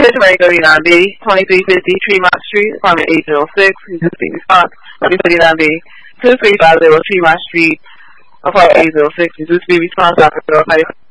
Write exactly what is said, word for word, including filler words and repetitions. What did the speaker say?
Cincinnati thirty-nine B, twenty-three fifty Tremont Street, apartment eight oh six, existing response, thirty-nine B, two three five zero Tremont Street, apartment eight oh six, existing response, Doctor